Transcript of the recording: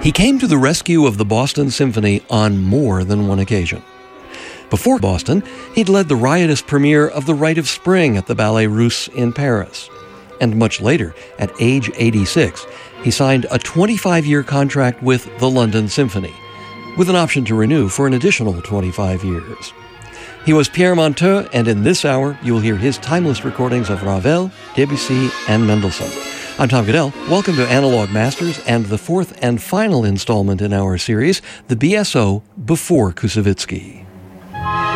He came to the rescue of the Boston Symphony on more than one occasion. Before Boston, he'd led the riotous premiere of The Rite of Spring at the Ballet Russe in Paris. And much later, at age 86, he signed a 25-year contract with the London Symphony, with an option to renew for an additional 25 years. He was Pierre Monteux, and in this hour, you'll hear his timeless recordings of Ravel, Debussy, and Mendelssohn. I'm Tom Goodell. Welcome to Analog Masters and the fourth and final installment in our series, the BSO Before Koussevitzky.